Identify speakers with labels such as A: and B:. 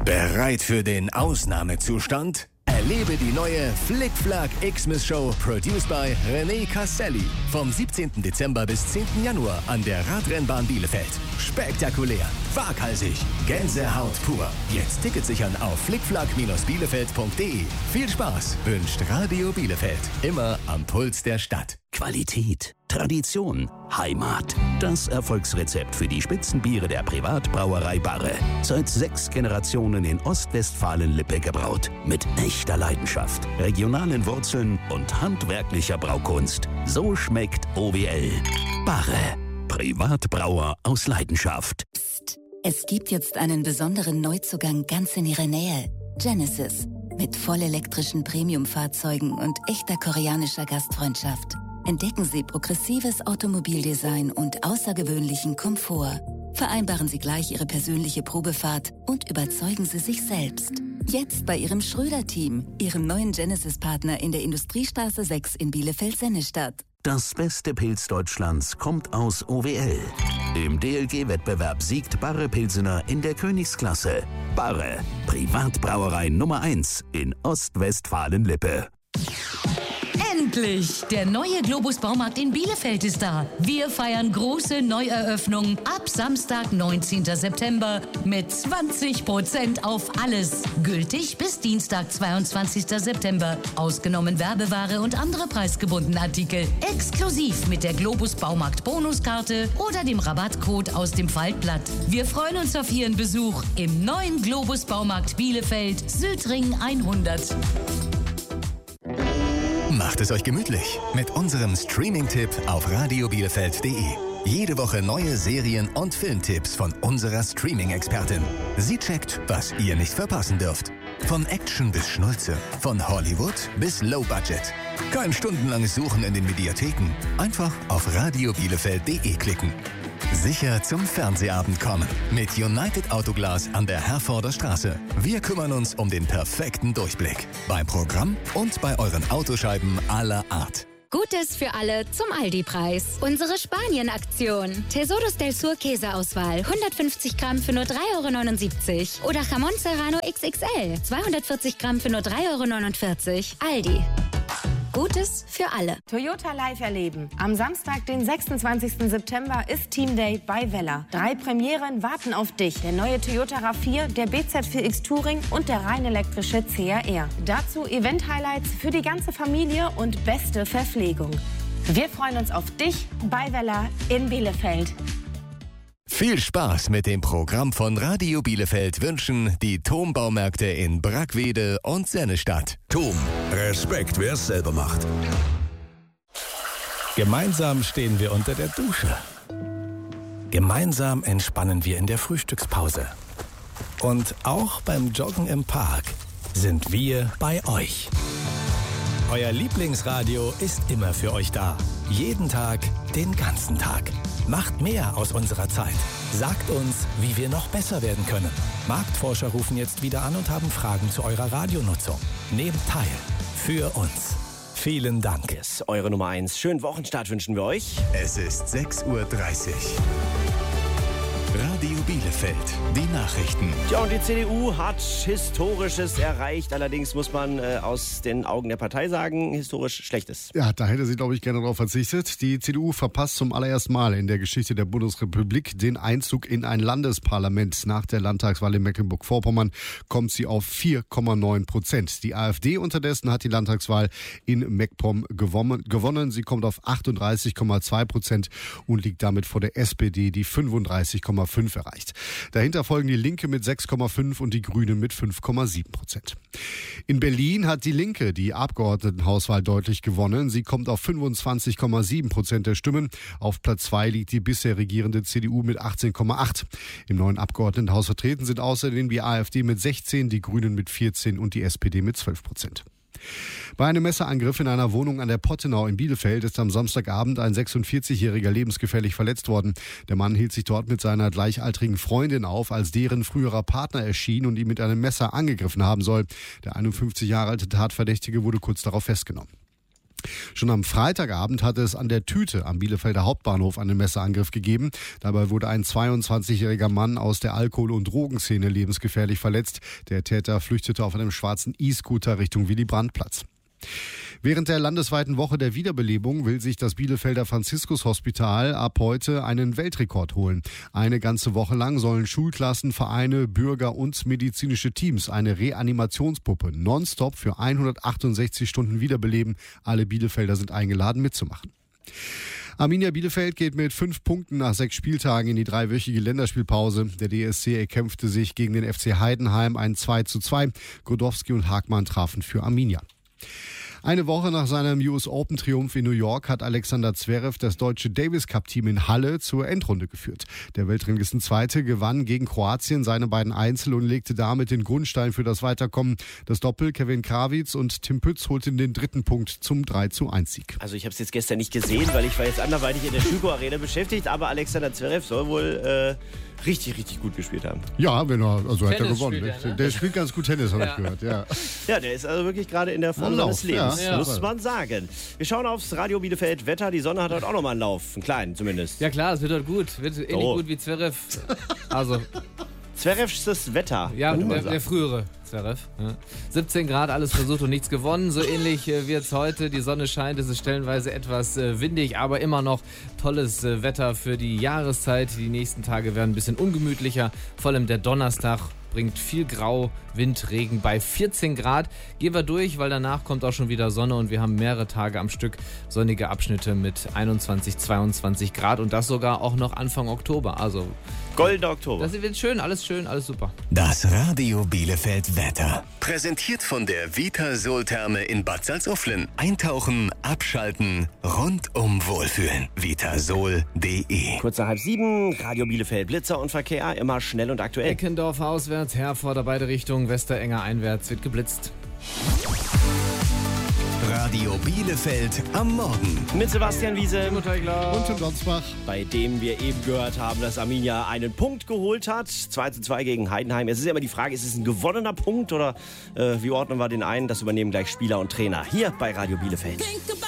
A: Bereit für den Ausnahmezustand? Erlebe die neue Flick-Flack Xmas Show, produced by René Casselli. Vom 17. Dezember bis 10. Januar an der Radrennbahn Bielefeld. Spektakulär, waghalsig, Gänsehaut pur. Jetzt Tickets sichern auf flickflack-bielefeld.de. Viel Spaß wünscht Radio Bielefeld. Immer am Puls der Stadt.
B: Qualität, Tradition, Heimat. Das Erfolgsrezept für die Spitzenbiere der Privatbrauerei Barre. Seit 6 Generationen in Ostwestfalen-Lippe gebraut. Mit echter Leidenschaft, regionalen Wurzeln und handwerklicher Braukunst. So schmeckt OWL. Barre. Privatbrauer aus Leidenschaft.
C: Psst. Es gibt jetzt einen besonderen Neuzugang ganz in Ihrer Nähe. Genesis. Mit vollelektrischen Premium-Fahrzeugen und echter koreanischer Gastfreundschaft. Entdecken Sie progressives Automobildesign und außergewöhnlichen Komfort. Vereinbaren Sie gleich Ihre persönliche Probefahrt und überzeugen Sie sich selbst. Jetzt bei Ihrem Schröder-Team, Ihrem neuen Genesis-Partner in der Industriestraße 6 in Bielefeld-Sennestadt.
B: Das beste Pilz Deutschlands kommt aus OWL. Im DLG-Wettbewerb siegt Barre Pilsener in der Königsklasse. Barre, Privatbrauerei Nummer 1 in Ostwestfalen-Lippe.
D: Endlich! Der neue Globus Baumarkt in Bielefeld ist da. Wir feiern große Neueröffnung ab Samstag, 19. September mit 20% auf alles. Gültig bis Dienstag, 22. September. Ausgenommen Werbeware und andere preisgebundene Artikel. Exklusiv mit der Globus Baumarkt Bonuskarte oder dem Rabattcode aus dem Faltblatt. Wir freuen uns auf Ihren Besuch im neuen Globus Baumarkt Bielefeld, Südring 100.
A: Macht es euch gemütlich mit unserem Streaming-Tipp auf radiobielefeld.de. Jede Woche neue Serien- und Filmtipps von unserer Streaming-Expertin. Sie checkt, was ihr nicht verpassen dürft. Von Action bis Schnulze, von Hollywood bis Low Budget. Kein stundenlanges Suchen in den Mediatheken. Einfach auf radiobielefeld.de klicken. Sicher zum Fernsehabend kommen. Mit United Autoglas an der Herforder Straße. Wir kümmern uns um den perfekten Durchblick. Beim Programm und bei euren Autoscheiben aller Art.
E: Gutes für alle zum Aldi-Preis. Unsere Spanien-Aktion. Tesoros del Sur Käseauswahl. 150 Gramm für nur 3,79 €. Oder Jamón Serrano XXL. 240 Gramm für nur 3,49 €. Aldi. Gutes für alle.
F: Toyota live erleben. Am Samstag, den 26. September, ist Team Day bei Weller. 3 Premieren warten auf dich. Der neue Toyota RAV4, der BZ4X Touring und der rein elektrische CRR. Dazu Event-Highlights für die ganze Familie und beste Verpflegung. Wir freuen uns auf dich bei Weller in Bielefeld.
A: Viel Spaß mit dem Programm von Radio Bielefeld wünschen die TOM-Baumärkte in Brackwede und Sennestadt.
G: TOM, Respekt, wer es selber macht.
H: Gemeinsam stehen wir unter der Dusche. Gemeinsam entspannen wir in der Frühstückspause. Und auch beim Joggen im Park sind wir bei euch. Euer Lieblingsradio ist immer für euch da. Jeden Tag, den ganzen Tag. Macht mehr aus unserer Zeit. Sagt uns, wie wir noch besser werden können. Marktforscher rufen jetzt wieder an und haben Fragen zu eurer Radionutzung. Nehmt teil. Für uns. Vielen Dank.
I: Yes, eure Nummer 1. Schönen Wochenstart wünschen wir euch.
A: Es ist 6:30 Uhr. Radio Bielefeld, die Nachrichten.
I: Ja, und die CDU hat Historisches erreicht. Allerdings muss man aus den Augen der Partei sagen, historisch Schlechtes.
J: Ja, da hätte sie, glaube ich, gerne darauf verzichtet. Die CDU verpasst zum allerersten Mal in der Geschichte der Bundesrepublik den Einzug in ein Landesparlament. Nach der Landtagswahl in Mecklenburg-Vorpommern kommt sie auf 4,9%. Die AfD unterdessen hat die Landtagswahl in MacPom gewonnen. Sie kommt auf 38,2% und liegt damit vor der SPD, die 35,5% erreicht. Dahinter folgen die Linke mit 6,5% und die Grünen mit 5,7%. In Berlin hat die Linke die Abgeordnetenhauswahl deutlich gewonnen. Sie kommt auf 25,7% der Stimmen. Auf Platz 2 liegt die bisher regierende CDU mit 18,8%. Im neuen Abgeordnetenhaus vertreten sind außerdem die AfD mit 16%, die Grünen mit 14% und die SPD mit 12%. Bei einem Messerangriff in einer Wohnung an der Pottenau in Bielefeld ist am Samstagabend ein 46-Jähriger lebensgefährlich verletzt worden. Der Mann hielt sich dort mit seiner gleichaltrigen Freundin auf, als deren früherer Partner erschien und ihn mit einem Messer angegriffen haben soll. Der 51 Jahre alte Tatverdächtige wurde kurz darauf festgenommen. Schon am Freitagabend hatte es an der Tüte am Bielefelder Hauptbahnhof einen Messerangriff gegeben. Dabei wurde ein 22-jähriger Mann aus der Alkohol- und Drogenszene lebensgefährlich verletzt. Der Täter flüchtete auf einem schwarzen E-Scooter Richtung Willy-Brandt-Platz. Während der landesweiten Woche der Wiederbelebung will sich das Bielefelder Franziskus-Hospital ab heute einen Weltrekord holen. Eine ganze Woche lang sollen Schulklassen, Vereine, Bürger und medizinische Teams eine Reanimationspuppe nonstop für 168 Stunden wiederbeleben. Alle Bielefelder sind eingeladen mitzumachen. Arminia Bielefeld geht mit 5 Punkten nach 6 Spieltagen in die 3-wöchige Länderspielpause. Der DSC erkämpfte sich gegen den FC Heidenheim ein 2:2. Godowski und Hagmann trafen für Arminia. Eine Woche nach seinem US Open Triumph in New York hat Alexander Zverev das deutsche Davis Cup Team in Halle zur Endrunde geführt. Der Weltranglisten Zweite gewann gegen Kroatien seine beiden Einzel und legte damit den Grundstein für das Weiterkommen. Das Doppel Kevin Krawitz und Tim Pütz holten den 3. Punkt zum 3:1 Sieg.
I: Also ich habe es jetzt gestern nicht gesehen, weil ich war jetzt anderweitig in der Schüko Arena beschäftigt, aber Alexander Zverev soll wohl richtig gut gespielt haben.
J: Ja, wenn er, also hat er
K: Tennis
J: gewonnen.
K: spielt er, ne?
J: Der spielt ganz gut Tennis, habe ich gehört. Ja.
I: Ja, der ist also wirklich gerade in der Form seines Lebens, muss man sagen. Wir schauen aufs Radio Bielefeld Wetter. Die Sonne hat heute auch nochmal einen Lauf, einen kleinen zumindest.
K: Ja klar, es wird heute gut. Wird ähnlich gut wie Zverev. Also
I: Zverevs Wetter.
K: Ja, der frühere Zverev. Ja. 17 Grad, alles versucht und nichts gewonnen. So ähnlich wird es heute. Die Sonne scheint, es ist stellenweise etwas windig, aber immer noch tolles Wetter für die Jahreszeit. Die nächsten Tage werden ein bisschen ungemütlicher. Vor allem der Donnerstag bringt viel Grau, Wind, Regen bei 14 Grad. Gehen wir durch, weil danach kommt auch schon wieder Sonne und wir haben mehrere Tage am Stück sonnige Abschnitte mit 21, 22 Grad und das sogar auch noch Anfang Oktober. Also
I: goldener Oktober.
K: Das wird schön, alles super.
A: Das Radio Bielefeld Wetter. Präsentiert von der Vitasol-Therme in Bad Salzuflen. Eintauchen, abschalten, rundum wohlfühlen. Vitasol.de.
I: Kurz nach 6:30, Radio Bielefeld Blitzer und Verkehr, immer schnell und aktuell.
K: Eckendorf auswärts, Herforder beide Richtungen, Westerenger einwärts wird geblitzt.
A: Radio Bielefeld am Morgen.
I: Mit Sebastian Wiese
J: und Tim Donsbach.
I: Bei dem wir eben gehört haben, dass Arminia einen Punkt geholt hat. 2:2 gegen Heidenheim. Es ist ja immer die Frage, ist es ein gewonnener Punkt oder wie ordnen wir den ein? Das übernehmen gleich Spieler und Trainer hier bei Radio Bielefeld.